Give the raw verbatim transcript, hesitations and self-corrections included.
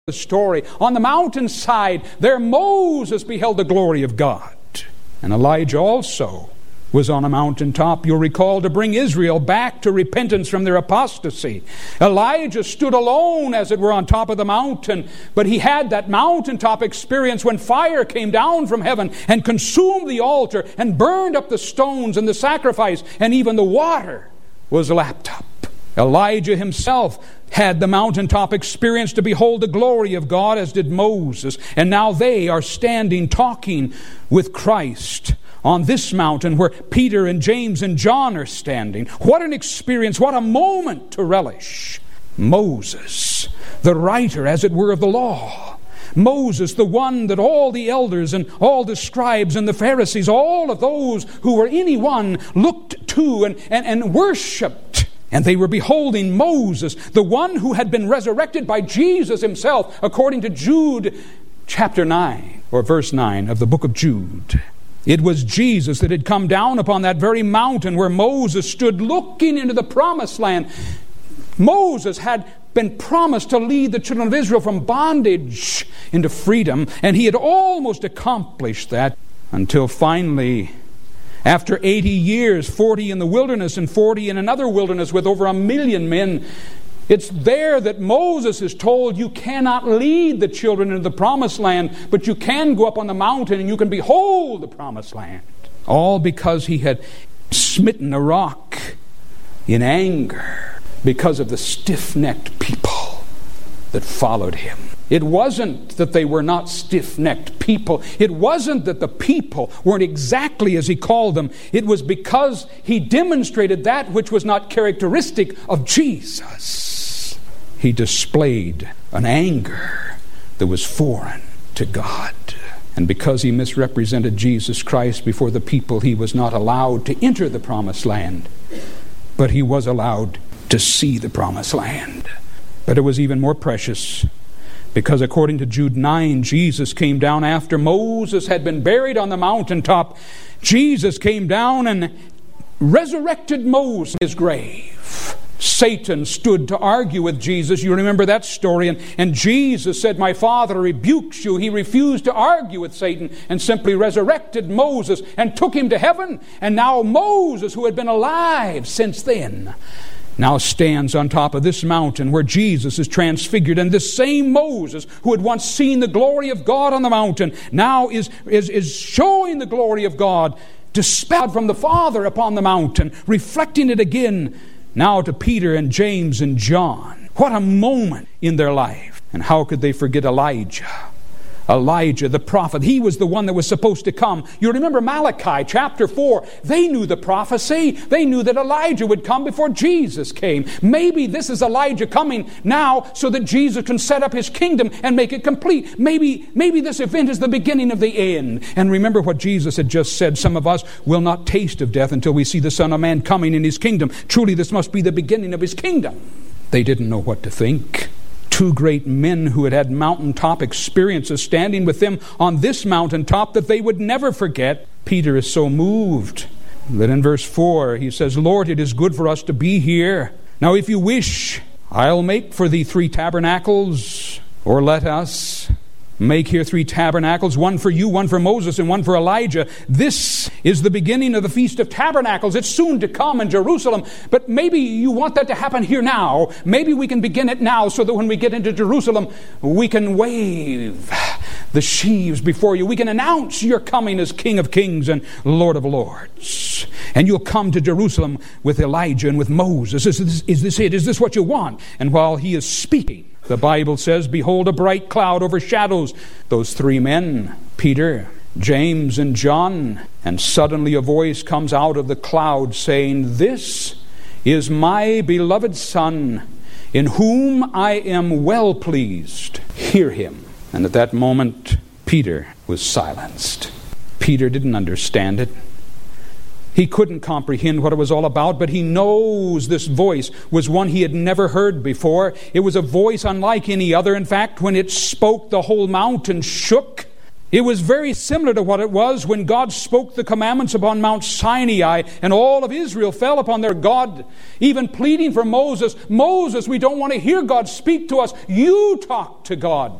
the story. On the mountainside, there Moses beheld the glory of God. And Elijah also was on a mountaintop, you'll recall, to bring Israel back to repentance from their apostasy. Elijah stood alone, as it were, on top of the mountain, but he had that mountaintop experience when fire came down from heaven and consumed the altar and burned up the stones and the sacrifice, and even the water was lapped up. Elijah himself had the mountaintop experience to behold the glory of God, as did Moses. And now they are standing talking with Christ on this mountain where Peter and James and John are standing. What an experience, what a moment to relish. Moses, the writer, as it were, of the law. Moses, the one that all the elders and all the scribes and the Pharisees, all of those who were anyone, looked to and, and, and worshipped. And they were beholding Moses, the one who had been resurrected by Jesus himself, according to Jude chapter nine, or verse nine of the book of Jude. It was Jesus that had come down upon that very mountain where Moses stood looking into the promised land. Moses had been promised to lead the children of Israel from bondage into freedom, and he had almost accomplished that until finally, after eighty years, forty in the wilderness and forty in another wilderness with over a million men, it's there that Moses is told, you cannot lead the children into the promised land, but you can go up on the mountain and you can behold the promised land. All because he had smitten a rock in anger because of the stiff-necked people that followed him. It wasn't that they were not stiff-necked people. It wasn't that the people weren't exactly as he called them. It was because he demonstrated that which was not characteristic of Jesus. He displayed an anger that was foreign to God. And because he misrepresented Jesus Christ before the people, he was not allowed to enter the promised land. But he was allowed to see the promised land. But it was even more precious, because according to Jude nine, Jesus came down after Moses had been buried on the mountaintop. Jesus came down and resurrected Moses from his grave. Satan stood to argue with Jesus. You remember that story. And, and Jesus said, my Father rebukes you. He refused to argue with Satan and simply resurrected Moses and took him to heaven. And now Moses, who had been alive since then, now stands on top of this mountain where Jesus is transfigured. And this same Moses who had once seen the glory of God on the mountain now is, is, is showing the glory of God dispelled from the Father upon the mountain, reflecting it again now to Peter and James and John. What a moment in their life. And how could they forget Elijah? Elijah, the prophet, he was the one that was supposed to come. You remember Malachi chapter four. They knew the prophecy. They knew that Elijah would come before Jesus came. Maybe this is Elijah coming now so that Jesus can set up his kingdom and make it complete. Maybe, maybe this event is the beginning of the end. And remember what Jesus had just said. Some of us will not taste of death until we see the Son of Man coming in his kingdom. Truly, this must be the beginning of his kingdom. They didn't know what to think. Two great men who had had mountaintop experiences standing with them on this mountaintop that they would never forget. Peter is so moved that in verse four he says, Lord, it is good for us to be here. Now if you wish, I'll make for thee three tabernacles, or let us make here three tabernacles, one for you, one for Moses, and one for Elijah. This is the beginning of the Feast of Tabernacles. It's soon to come in Jerusalem, but maybe you want that to happen here now. Maybe we can begin it now so that when we get into Jerusalem, we can wave the sheaves before you. We can announce your coming as King of Kings and Lord of Lords. And you'll come to Jerusalem with Elijah and with Moses. Is this, is this it? Is this what you want? And while he is speaking, the Bible says, behold, a bright cloud overshadows those three men, Peter, James, and John. And suddenly a voice comes out of the cloud saying, this is my beloved Son, in whom I am well pleased. Hear him. And at that moment, Peter was silenced. Peter didn't understand it. He couldn't comprehend what it was all about, but he knows this voice was one he had never heard before. It was a voice unlike any other. In fact, when it spoke, the whole mountain shook. It was very similar to what it was when God spoke the commandments upon Mount Sinai and all of Israel fell upon their God, even pleading for Moses. Moses, we don't want to hear God speak to us. You talk to God.